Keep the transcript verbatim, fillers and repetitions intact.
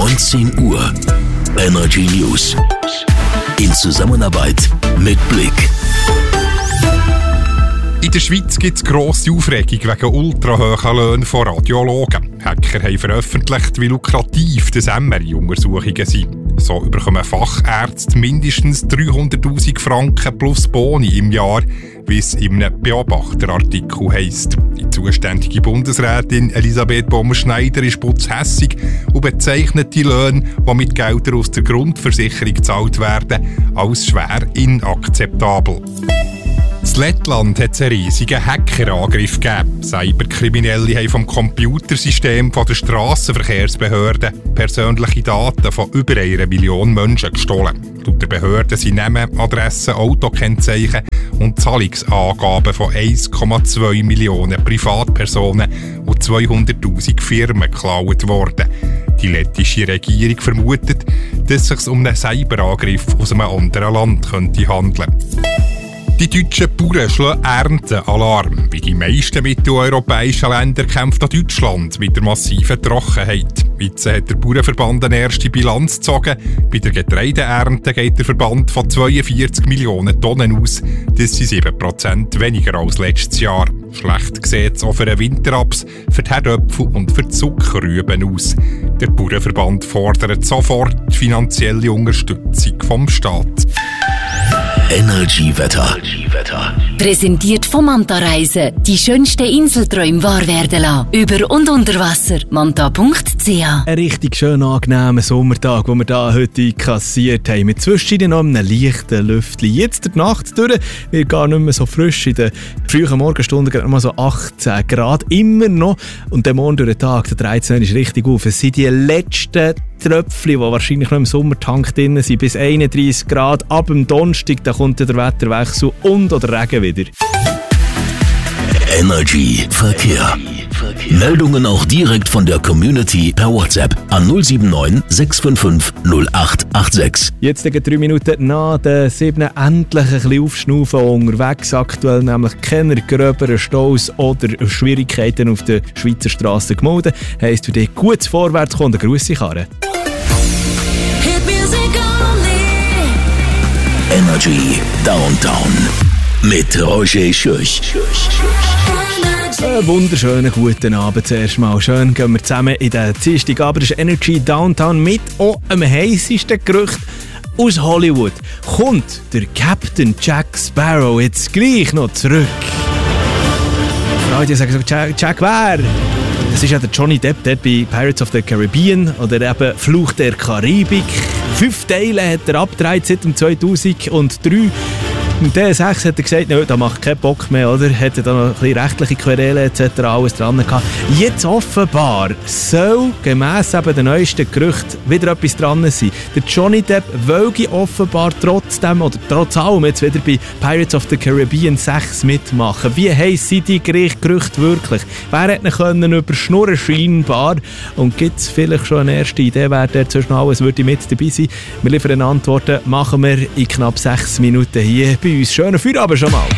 neunzehn Uhr. Energy News. In Zusammenarbeit mit Blick. In der Schweiz gibt es grosse Aufregung wegen ultrahohen Löhnen von Radiologen. Hacker haben veröffentlicht, wie lukrativ das M R I-Untersuchungen sind. So bekommen Fachärzte mindestens dreihunderttausend Franken plus Boni im Jahr, wie es in einem Beobachterartikel heisst. Die zuständige Bundesrätin Elisabeth Bomer-Schneider ist putzhässig und bezeichnet die Löhne, die mit Geldern aus der Grundversicherung gezahlt werden, als schwer inakzeptabel. In Lettland hat es einen riesigen Hackerangriff gegeben. Cyberkriminelle haben vom Computersystem der Strassenverkehrsbehörde persönliche Daten von über einer Million Menschen gestohlen. Laut der Behörde sind Namen, Adressen, Autokennzeichen und Zahlungsangaben von eins Komma zwei Millionen Privatpersonen und zweihunderttausend Firmen geklaut worden. Die lettische Regierung vermutet, dass es sich um einen Cyberangriff aus einem anderen Land könnte handeln. Die deutschen Bauern schlagen Erntealarm. Wie die meisten mitteleuropäischen Länder kämpft auch Deutschland mit der massiven Trockenheit. Jetzt hat der Bauernverband eine erste Bilanz gezogen. Bei der Getreideernte geht der Verband von zweiundvierzig Millionen Tonnen aus. Das sind sieben Prozent weniger als letztes Jahr. Schlecht sieht es auch für den Winterraps, für die Herdöpfel und für die Zuckerrüben aus. Der Bauernverband fordert sofort finanzielle Unterstützung vom Staat. Energy Wetter. Präsentiert vom Manta Reisen. Die schönsten Inselträume wahr werden lassen. Über und unter Wasser. manta punkt c h. Ein richtig schön angenehmer Sommertag, den wir hier heute kassiert haben. Mit zwischendurch noch einem leichten Lüftchen. Jetzt die Nacht durch wird gar nicht mehr so frisch. In den frühen Morgenstunden gerade mal so achtzehn Grad. Immer noch. Und der Morgen durch den Tag, der dreizehn ist richtig auf. Es sind die letzten Tröpfchen, die wahrscheinlich noch im Sommertank drin sind, bis einunddreissig Grad. Ab dem Donnerstag, da kommt der Wetterwechsel und oder Regen wieder. Energy Verkehr. Meldungen auch direkt von der Community per WhatsApp an null sieben neun sechs fünf fünf null acht acht sechs. Jetzt gegen drei Minuten nach der sieben endlich ein bisschen aufschnaufen unterwegs. Aktuell nämlich keine gröberen Staus oder Schwierigkeiten auf der Schweizer Straße gemeldet. Heisst für dich gut vorwärts kommen, eine Grüße Karre. Energy Downtown mit Roger Schürch. Einen wunderschönen guten Abend zuerst mal. Schön gehen wir zusammen in den Dienstagabend. Das ist Energy Downtown mit auch am heißesten Gerücht aus Hollywood. Kommt der Captain Jack Sparrow jetzt gleich noch zurück? Freunde sagen so, Jack, Jack wer? Das ist ja der Johnny Depp dort bei Pirates of the Caribbean oder eben Fluch der Karibik. Fünf Teile hat er abgedreht seit dem zweitausenddrei. Mit D sechs hat er gesagt, no, da macht keinen Bock mehr, oder? Hat er da noch ein bisschen rechtliche Querelen et cetera alles dran gehabt. Jetzt offenbar soll gemäss eben den neuesten Gerüchten wieder etwas dran sein. Der Johnny Depp wollte offenbar trotzdem oder trotz allem jetzt wieder bei Pirates of the Caribbean sechs mitmachen. Wie heiss sind die Gerüchte wirklich? Wer hätte ihn können überschnurren scheinbar? Und gibt es vielleicht schon eine erste Idee, wer der zwischen alles würde mit dabei sein? Wir liefern Antworten, machen wir in knapp sechs Minuten hier bei uns. Schönen Feierabend schon mal.